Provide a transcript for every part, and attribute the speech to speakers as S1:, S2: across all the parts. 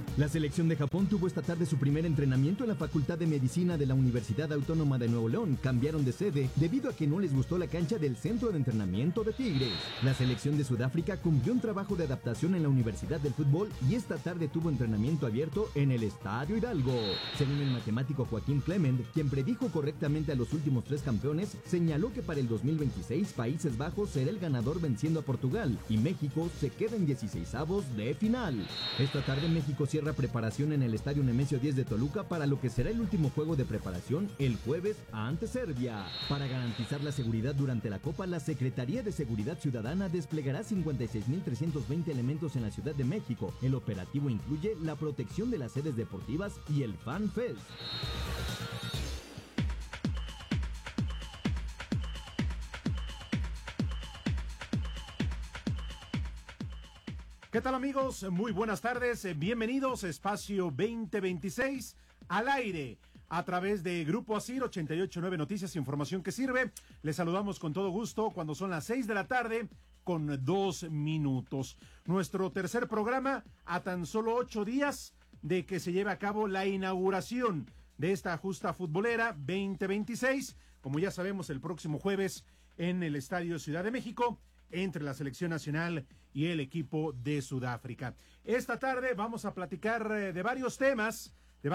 S1: La selección de Japón tuvo esta tarde su primer entrenamiento en la Facultad de Medicina de la Universidad Autónoma de Nuevo León. Cambiaron de sede debido a que no les gustó la cancha del Centro de Entrenamiento de Tigres. La selección de Sudáfrica cumplió un trabajo de adaptación en la Universidad del Fútbol y esta tarde tuvo entrenamiento abierto en el Estadio Hidalgo. Según el matemático Joaquín Clement, quien predijo correctamente a los últimos 3 campeones, señaló que para el 2026 Países Bajos será el ganador venciendo a Portugal y México se queda en 16avos de final. Esta tarde México cierra preparación en el Estadio Nemesio 10 de Toluca para lo que será el último juego de preparación el jueves ante Serbia. Para garantizar la seguridad durante la Copa, la Secretaría de Seguridad Ciudadana desplegará 56.320 elementos en la Ciudad de México. El operativo incluye la protección de las sedes deportivas y el Fan Fest.
S2: ¿Qué tal, amigos? Muy buenas tardes, bienvenidos a Espacio 2026 al aire a través de Grupo ASIR 889 Noticias, información que sirve. Les saludamos con todo gusto cuando son las 6 de la tarde con 2 minutos. Nuestro tercer programa a tan solo 8 días de que se lleve a cabo la inauguración de esta justa futbolera 2026. Como ya sabemos, el próximo jueves en el Estadio Ciudad de México, entre la selección nacional y el equipo de Sudáfrica. Esta tarde vamos a platicar de varios temas,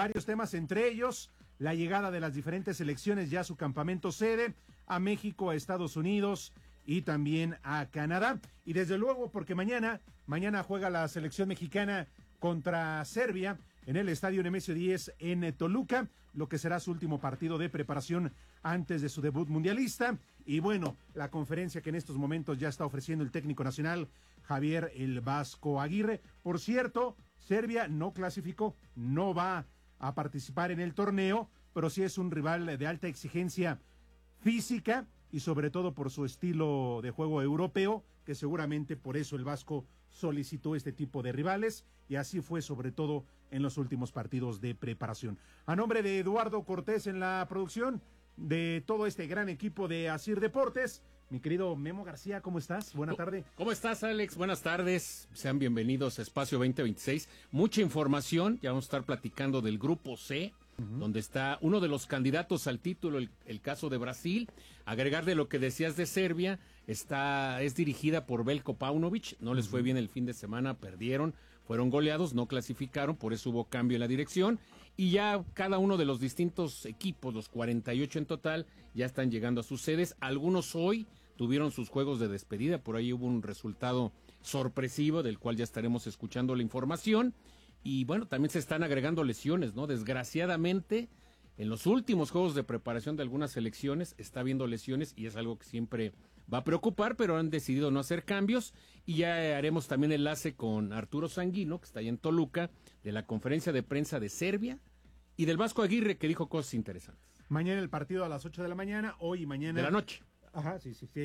S2: entre ellos la llegada de las diferentes selecciones ya a su campamento sede, a México, a Estados Unidos y también a Canadá. Y desde luego, porque mañana juega la selección mexicana contra Serbia en el Estadio Nemesio 10 en Toluca, lo que será su último partido de preparación antes de su debut mundialista. Y bueno, la conferencia que en estos momentos ya está ofreciendo el técnico nacional, Javier El Vasco Aguirre. Por cierto, Serbia no clasificó, no va a participar en el torneo, pero sí es un rival de alta exigencia física y sobre todo por su estilo de juego europeo, que seguramente por eso el Vasco solicitó este tipo de rivales, y así fue sobre todo en los últimos partidos de preparación. A nombre de Eduardo Cortés en la producción, de todo este gran equipo de ASIR Deportes, mi querido Memo García, ¿cómo estás? Buena tarde.
S3: ¿Cómo estás, Alex? Buenas tardes. Sean bienvenidos a Espacio 2026. Mucha información, ya vamos a estar platicando del Grupo C, donde está uno de los candidatos al título, el caso de Brasil. Agregar de lo que decías de Serbia, es dirigida por Veljko Paunović, no les fue bien el fin de semana, perdieron, fueron goleados, no clasificaron, por eso hubo cambio en la dirección, y ya cada uno de los distintos equipos, los 48 en total, ya están llegando a sus sedes. Algunos hoy tuvieron sus juegos de despedida, por ahí hubo un resultado sorpresivo, del cual ya estaremos escuchando la información. Y bueno, también se están agregando lesiones, ¿no? Desgraciadamente, en los últimos juegos de preparación de algunas selecciones está habiendo lesiones y es algo que siempre va a preocupar, pero han decidido no hacer cambios. Y ya haremos también enlace con Arturo Sanguino, que está ahí en Toluca, de la conferencia de prensa de Serbia, y del Vasco Aguirre, que dijo cosas interesantes.
S2: Mañana el partido a las 8 de la mañana, hoy y mañana...
S3: De la noche.
S2: Ajá, sí. Sí.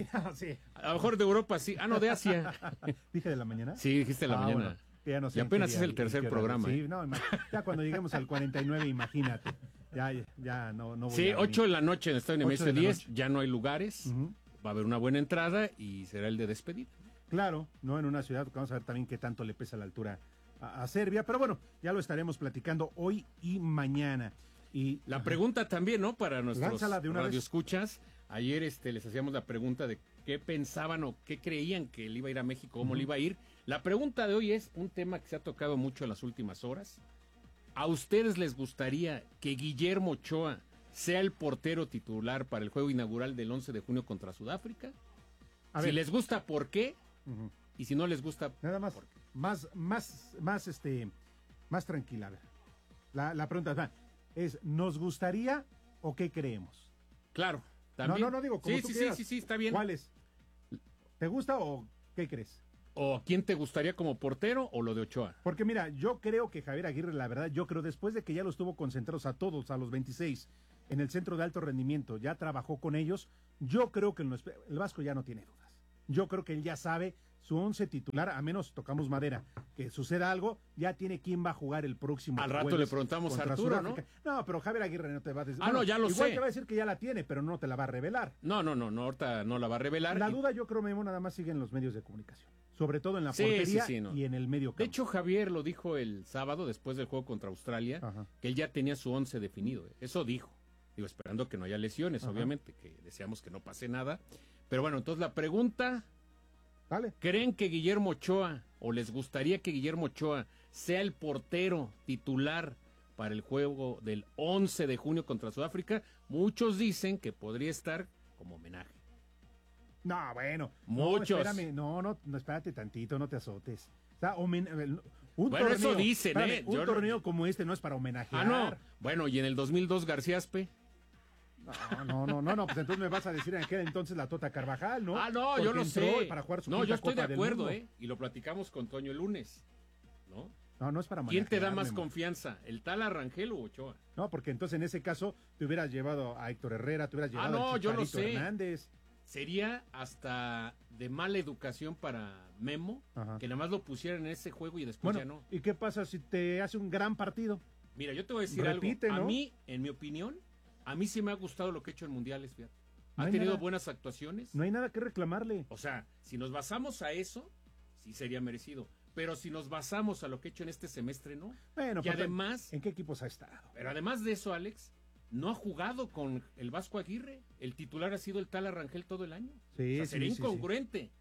S3: A lo mejor de Europa, sí. Ah, no, de Asia.
S2: ¿Dije de la mañana?
S3: Sí, dijiste de la mañana.
S2: Bueno. Ya no sé
S3: y apenas es el tercer programa.
S2: Sí, no, ya cuando lleguemos al 49, imagínate. Ya no voy
S3: sí, 8 de la noche en el Estadio Nemesio 10, ya no hay lugares. Va a haber una buena entrada y será el de despedida.
S2: Claro, no en una ciudad, porque vamos a ver también qué tanto le pesa la altura a Serbia. Pero bueno, ya lo estaremos platicando hoy y mañana. Y
S3: la pregunta también, ¿no? Para nuestros radioescuchas. Ayer les hacíamos la pregunta de qué pensaban o qué creían que él iba a ir a México, cómo le iba a ir. La pregunta de hoy es un tema que se ha tocado mucho en las últimas horas. ¿A ustedes les gustaría que Guillermo Ochoa sea el portero titular para el juego inaugural del 11 de junio contra Sudáfrica? Si les gusta, ¿por qué? Y si no les gusta,
S2: nada más, ¿por qué? Más tranquila. A ver. La pregunta es, ¿nos gustaría o qué creemos?
S3: Claro, también.
S2: No digo como tú quieras.
S3: Sí, está bien.
S2: ¿Cuál es? ¿Te gusta o qué crees?
S3: ¿O a quién te gustaría como portero o lo de Ochoa?
S2: Porque mira, yo creo que Javier Aguirre, la verdad, después de que ya los tuvo concentrados a todos, a los 26, en el centro de alto rendimiento, ya trabajó con ellos, yo creo que el Vasco ya no tiene dudas. Yo creo que él ya sabe su 11 titular, a menos tocamos madera, que suceda algo, ya tiene quién va a jugar el próximo.
S3: Al rato le preguntamos a Arturo, ¿no?
S2: No, pero Javier Aguirre no te va a decir.
S3: No, ya lo
S2: igual
S3: sé.
S2: te va a decir que ya la tiene, pero no te la va a revelar.
S3: No, ahorita no la va a revelar.
S2: La duda, yo creo, Memo, nada más sigue en los medios de comunicación. sobre todo en la
S3: Sí,
S2: portería
S3: no.
S2: y en el medio campo.
S3: De hecho, Javier lo dijo el sábado después del juego contra Australia,
S2: Ajá.
S3: que él ya tenía su 11 definido. Eso dijo. Digo, esperando que no haya lesiones,
S2: Ajá.
S3: obviamente, que deseamos que no pase nada. Pero bueno, entonces la pregunta,
S2: Dale.
S3: ¿creen que Guillermo Ochoa, o les gustaría que Guillermo Ochoa sea el portero titular para el juego del 11 de junio contra Sudáfrica? Muchos dicen que podría estar como homenaje.
S2: No, bueno.
S3: Muchos.
S2: No, espérame, no, espérate tantito, no te azotes. O sea,
S3: Bueno, eso dicen,
S2: un
S3: yo
S2: torneo como este no es para homenajear.
S3: Ah, no. Bueno, y en el 2002 Garciaspe.
S2: No, pues entonces me vas a decir en aquel entonces la Tota Carvajal, ¿no?
S3: Ah, no,
S2: Porque
S3: yo lo
S2: entró
S3: sé.
S2: Para jugar su
S3: No,
S2: quinta
S3: yo estoy de
S2: Copa del
S3: acuerdo,
S2: Mundo.
S3: y lo platicamos con Toño el lunes, ¿no?
S2: No es para
S3: ¿Quién te da
S2: homenajear,
S3: más
S2: Memo.
S3: confianza, el tal Arrangel o Ochoa?
S2: No, porque entonces en ese caso te hubieras llevado a Héctor Herrera, te hubieras llevado
S3: no,
S2: a
S3: yo lo
S2: Chicharito
S3: sé.
S2: Hernández.
S3: Sería hasta de mala educación para Memo
S2: Ajá.
S3: que nada más lo pusieran en ese juego y después
S2: Bueno,
S3: ya no.
S2: ¿y qué pasa si te hace un gran partido?
S3: Mira, yo te voy a decir
S2: Repite,
S3: algo.
S2: ¿no?
S3: A mí, en mi opinión, a mí sí me ha gustado lo que he hecho en mundiales, fíjate.
S2: No
S3: Ha
S2: hay
S3: tenido
S2: nada.
S3: buenas actuaciones.
S2: No hay nada que reclamarle.
S3: O sea, si nos basamos a eso, sí sería merecido. Pero si nos basamos a lo que he hecho en este semestre, no.
S2: Bueno,
S3: Y además,
S2: ¿en qué equipos ha estado?
S3: pero además de eso, Alex, no ha jugado con el Vasco Aguirre. El titular ha sido el tal Arrangel todo el año.
S2: Sí,
S3: O sea, sería
S2: sí.
S3: incongruente.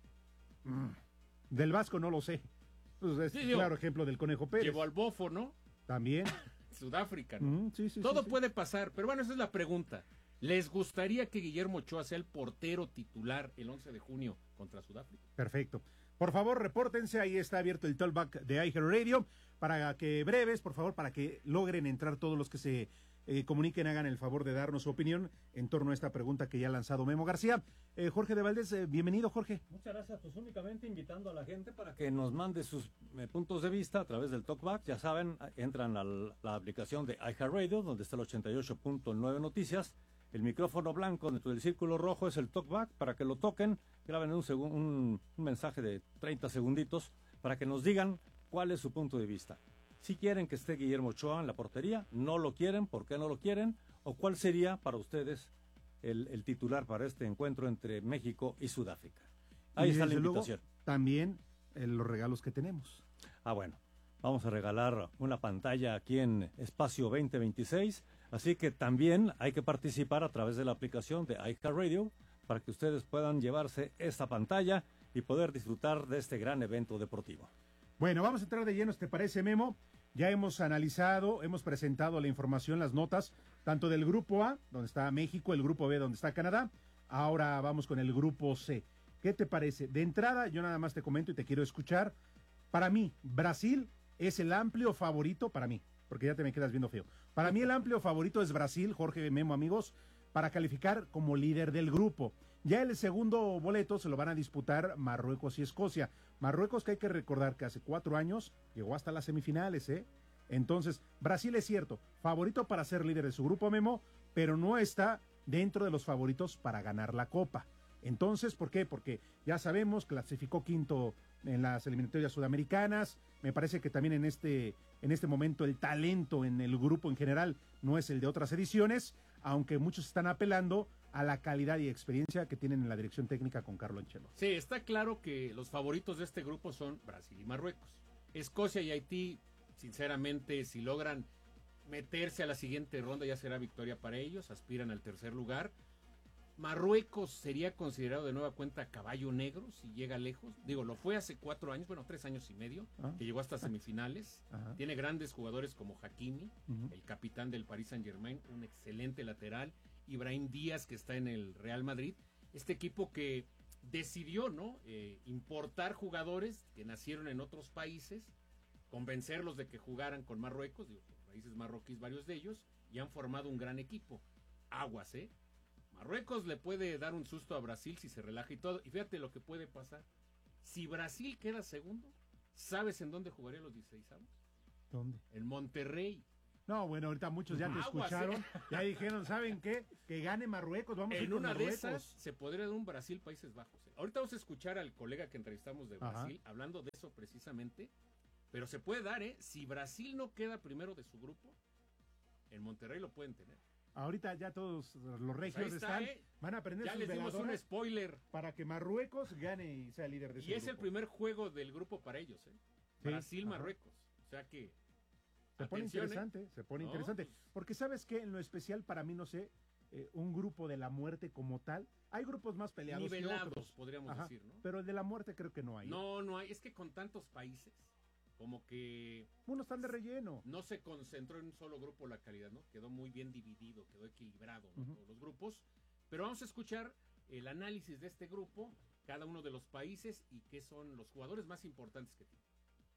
S2: Del Vasco no lo sé. Pues es
S3: Sí, digo,
S2: claro ejemplo del Conejo Pérez.
S3: Llevó al Bofo, ¿no?
S2: También.
S3: Sudáfrica, ¿no?
S2: Sí.
S3: Todo puede pasar, pero bueno, esa es la pregunta. ¿Les gustaría que Guillermo Ochoa sea el portero titular el 11 de junio contra Sudáfrica?
S2: Perfecto. Por favor, repórtense, ahí está abierto el talkback de iHeartRadio, para que breves, por favor, para que logren entrar todos los que se comuniquen, hagan el favor de darnos su opinión en torno a esta pregunta que ya ha lanzado Memo García. Jorge de Valdés, bienvenido, Jorge.
S4: Muchas gracias, pues únicamente invitando a la gente para que nos mande sus puntos de vista a través del talkback. Ya saben, entran a la aplicación de iHeartRadio, donde está el 88.9 Noticias. El micrófono blanco dentro del círculo rojo es el talkback, para que lo toquen, graben un mensaje de 30 segunditos para que nos digan cuál es su punto de vista. Si quieren que esté Guillermo Ochoa en la portería, no lo quieren, ¿por qué no lo quieren? ¿O cuál sería para ustedes el titular para este encuentro entre México y Sudáfrica? Ahí
S2: Y
S4: está la
S2: desde luego,
S4: invitación.
S2: también los regalos que tenemos.
S4: Bueno, vamos a regalar una pantalla aquí en Espacio 2026, así que también hay que participar a través de la aplicación de iHeartRadio para que ustedes puedan llevarse esta pantalla y poder disfrutar de este gran evento deportivo.
S2: Bueno, vamos a entrar de lleno, ¿te parece, Memo? Ya hemos analizado, hemos presentado la información, las notas, tanto del grupo A, donde está México, el grupo B, donde está Canadá. Ahora vamos con el grupo C. ¿Qué te parece? De entrada, yo nada más te comento y te quiero escuchar. Para mí, Brasil es el amplio favorito, para mí, porque ya te me quedas viendo feo. Para mí el amplio favorito es Brasil, Jorge, Memo, amigos, para calificar como líder del grupo. Ya el segundo boleto se lo van a disputar Marruecos y Escocia. Marruecos, que hay que recordar que hace 4 años llegó hasta las semifinales, ¿eh? Entonces, Brasil es cierto, favorito para ser líder de su grupo, Memo, pero no está dentro de los favoritos para ganar la Copa. Entonces, ¿por qué? Porque ya sabemos, clasificó quinto en las eliminatorias sudamericanas. Me parece que también en este momento el talento en el grupo en general no es el de otras ediciones, aunque muchos están apelando a la calidad y experiencia que tienen en la dirección técnica con Carlo Ancelotti.
S3: Sí, está claro que los favoritos de este grupo son Brasil y Marruecos. Escocia y Haití, sinceramente, si logran meterse a la siguiente ronda, ya será victoria para ellos, aspiran al tercer lugar. Marruecos sería considerado de nueva cuenta caballo negro si llega lejos. Digo, lo fue hace 4 años, 3 años y medio, que llegó hasta semifinales.
S2: Ajá.
S3: Tiene grandes jugadores como Hakimi,
S2: Ujú.
S3: el capitán del Paris Saint-Germain, un excelente lateral. Ibrahim Díaz, que está en el Real Madrid. Este equipo que decidió, ¿no? Importar jugadores que nacieron en otros países, convencerlos de que jugaran con Marruecos, digo, por raíces marroquíes varios de ellos, y han formado un gran equipo. Aguas, ¿eh? Marruecos le puede dar un susto a Brasil si se relaja y todo. Y fíjate lo que puede pasar. Si Brasil queda segundo, ¿sabes en dónde jugaría los 16avos?
S2: ¿Dónde?
S3: En Monterrey.
S2: No, bueno, ahorita muchos ya te
S3: Aguas,
S2: escucharon, ya dijeron, ¿saben qué? Que gane Marruecos, vamos a ir
S3: En
S2: con
S3: una de
S2: Marruecos.
S3: esas se podría dar un Brasil-Países Bajos. Ahorita vamos a escuchar al colega que entrevistamos de
S2: Ajá.
S3: Brasil, hablando de eso precisamente. Pero se puede dar, ¿eh? Si Brasil no queda primero de su grupo, en Monterrey lo pueden tener.
S2: Ahorita ya todos los regios
S3: Pues ahí está,
S2: están, van a prender
S3: Ya
S2: sus
S3: les dimos un
S2: veladoras
S3: spoiler.
S2: para que Marruecos gane y sea líder de ese
S3: Y es el
S2: grupo.
S3: primer juego del grupo para ellos, ¿eh?
S2: Sí,
S3: Brasil-Marruecos. O sea que...
S2: Se pone
S3: atención,
S2: interesante, se pone
S3: No,
S2: interesante.
S3: pues-
S2: Porque sabes que en lo especial para mí, no sé, un grupo de la muerte como tal, hay grupos más peleados que
S3: Nivelados,
S2: otros.
S3: podríamos
S2: Ajá,
S3: decir, ¿no?
S2: pero el de la muerte creo que no hay.
S3: No hay. Es que con tantos países, como que
S2: Unos están de relleno.
S3: no se concentró en un solo grupo la calidad, ¿no? Quedó muy bien dividido, quedó equilibrado, ¿no?
S2: Ujú.
S3: Todos los grupos. Pero vamos a escuchar el análisis de este grupo, cada uno de los países y qué son los jugadores más importantes que tiene.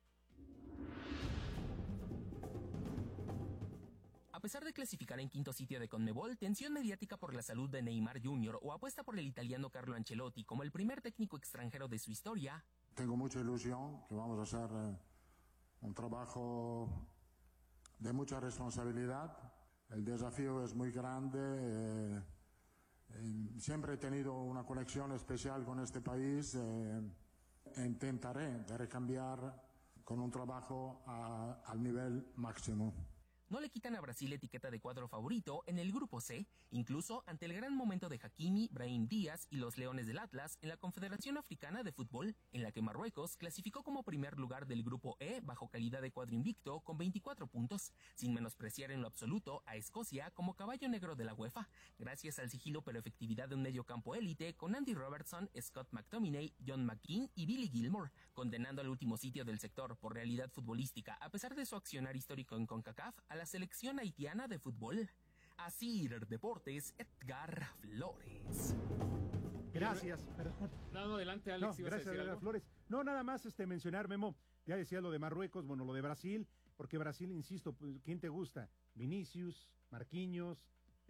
S5: A pesar de clasificar en quinto sitio de Conmebol, tensión mediática por la salud de Neymar Jr. o apuesta por el italiano Carlo Ancelotti como el primer técnico extranjero de su historia,
S6: Tengo mucha ilusión que vamos a hacer un trabajo de mucha responsabilidad. El desafío es muy grande. Siempre he tenido una conexión especial con este país. Intentaré de recambiar con un trabajo al nivel máximo.
S5: no le quitan a Brasil etiqueta de cuadro favorito en el grupo C, incluso ante el gran momento de Hakimi, Brahim Díaz y los Leones del Atlas en la Confederación Africana de Fútbol, en la que Marruecos clasificó como primer lugar del grupo E bajo calidad de cuadro invicto con 24 puntos, sin menospreciar en lo absoluto a Escocia como caballo negro de la UEFA, gracias al sigilo pero efectividad de un medio campo élite con Andy Robertson, Scott McTominay, John McGinn y Billy Gilmore, condenando al último sitio del sector por realidad futbolística a pesar de su accionar histórico en CONCACAF a la selección haitiana de fútbol. Asir Deportes, Edgar Flores.
S2: Gracias. Perdón.
S3: No, adelante,
S2: No,
S3: Alex, ibas a
S2: gracias,
S3: decir
S2: Edgar
S3: algo.
S2: Flores. No, nada más mencionar, Memo, ya decía lo de Marruecos, bueno, lo de Brasil, porque Brasil, insisto, pues, ¿quién te gusta? Vinicius, Marquinhos,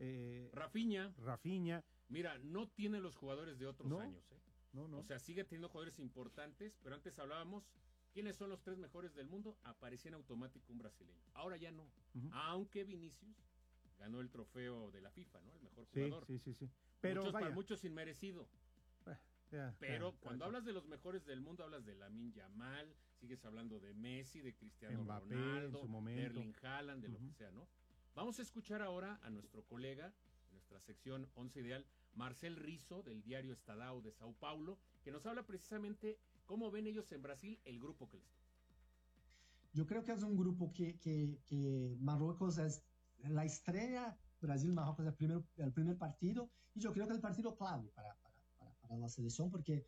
S2: Rafinha.
S3: Mira, no tiene los jugadores de otros
S2: No.
S3: años, ¿eh?
S2: No.
S3: O sea, sigue teniendo jugadores importantes, pero antes hablábamos, ¿quiénes son los 3 mejores del mundo? Aparecía en automático un brasileño. Ahora ya no.
S2: Ujú.
S3: Aunque Vinicius ganó el trofeo de la FIFA, ¿no? El mejor
S2: Sí,
S3: jugador.
S2: sí. Pero
S3: muchos,
S2: vaya,
S3: para muchos inmerecido.
S2: ya,
S3: Pero
S2: ya,
S3: cuando
S2: ya.
S3: hablas de los mejores del mundo, hablas de Lamine Yamal, sigues hablando de Messi, de Cristiano
S2: Mbappé,
S3: Ronaldo,
S2: en su momento.
S3: de Erling Haaland, de lo
S2: Ujú.
S3: que sea, ¿no? Vamos a escuchar ahora a nuestro colega, en nuestra sección 11 Ideal, Marcel Rizo, del diario Estadão de Sao Paulo, que nos habla precisamente cómo ven ellos en Brasil el grupo que les toca.
S7: Yo creo que es un grupo que Marruecos es la estrella, Brasil-Marruecos es el primer partido, y yo creo que es el partido clave para la selección, porque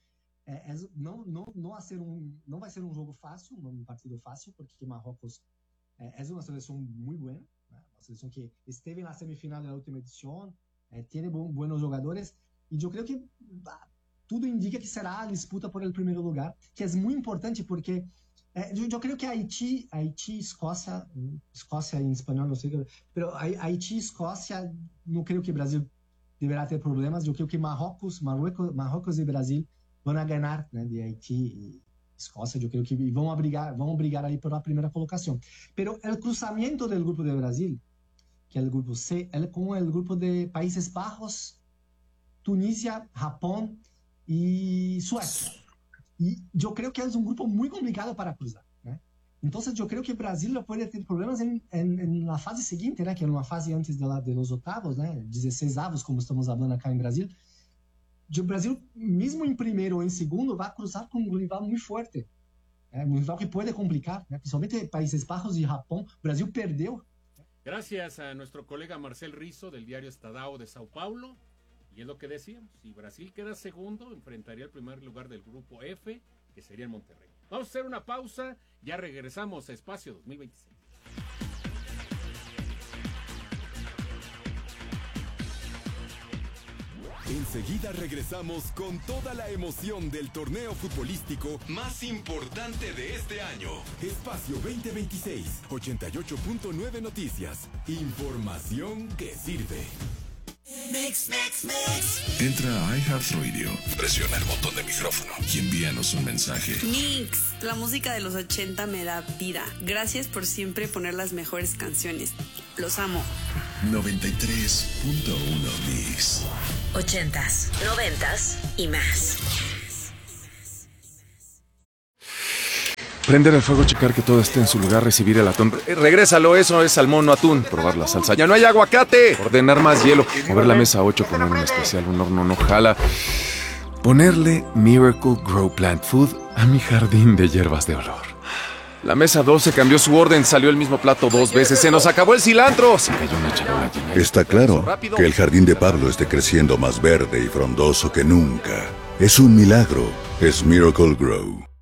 S7: no va a ser un juego fácil, un partido fácil, porque Marruecos es una selección muy buena, una selección que estuvo en la semifinal de la última edición, tiene buenos jugadores, y yo creo que todo indica que será a disputa por el primer lugar, que es muy importante porque yo creo que Haití, Escocia en español no sé, pero Haití, Escocia, no creo que Brasil deberá ter problemas. Yo creo que Marruecos y Brasil van a ganar, né, de Haití y Escocia. Yo creo que van a brigar ahí por la primera colocación. Pero el cruzamiento del grupo de Brasil, que es el grupo C, es con el grupo de Países Bajos, Tunisia, Japón y Suecia. Y yo creo que es un grupo muy complicado para cruzar, ¿no? Entonces yo creo que Brasil puede tener problemas en la fase siguiente, ¿no? Que es una fase antes de los octavos, ¿no? 16avos, como estamos hablando acá en Brasil. Brasil, mismo en primero o en segundo, va a cruzar con un rival muy fuerte, un rival que puede complicar, ¿no? Principalmente Países Bajos y Japón. Brasil perdió.
S3: Gracias a nuestro colega Marcel Rizo, del diario Estadão de Sao Paulo. Y es lo que decíamos, si Brasil queda segundo, enfrentaría el primer lugar del grupo F, que sería el Monterrey. Vamos a hacer una pausa, ya regresamos a Espacio 2026.
S8: Enseguida regresamos con toda la emoción del torneo futbolístico más importante de este año. Espacio 2026, 88.9 Noticias. Información que sirve.
S9: Mix.
S10: Entra a iHeartRadio, presiona el botón de micrófono y envíanos un mensaje.
S9: Mix, la música de los 80 me da vida. Gracias por siempre poner las mejores canciones. Los amo.
S10: 93.1 Mix.
S11: 80s, 90s y más. Prender el fuego, checar que todo esté en su lugar, recibir el atún. Regrésalo, eso es salmón, no atún. Probar la salsa. ¡Ya no hay aguacate! Ordenar más hielo. Mover la mesa 8, poner un especial, un horno no jala. Ponerle Miracle Grow Plant Food a mi jardín de hierbas de olor. La mesa 12 cambió su orden, salió el mismo plato 2 veces. ¡Se nos acabó el cilantro! Se cayó una charola llena.
S12: Está claro que el jardín de Pablo esté creciendo más verde y frondoso que nunca. Es un milagro. Es Miracle Grow.